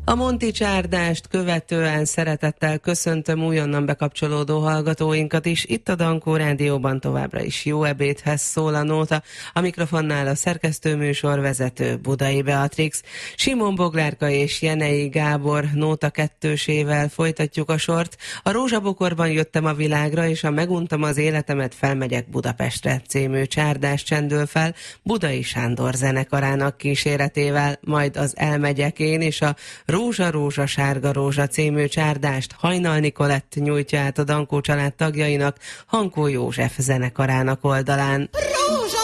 A Monti csárdást követően szeretettel köszöntöm újonnan bekapcsolódó hallgatóinkat is. Itt a Dankó Rádióban továbbra is jó ebédhez szól a Nóta. A mikrofonnál a szerkesztőműsor vezető Budai Beatrix. Simon Boglárka és Jenei Gábor Nóta kettősével folytatjuk a sort. A Rózsabokorban jöttem a világra, és a Meguntam az életemet, felmegyek Budapestre című csárdás csendül fel Budai Sándor zenekarának kíséretével, majd az Elmegyek én és a Rózsa, rózsa, sárga rózsa című csárdást Hajnal Nikolett nyújtja át a Dankó család tagjainak Hankó József zenekarának oldalán. Rózsa!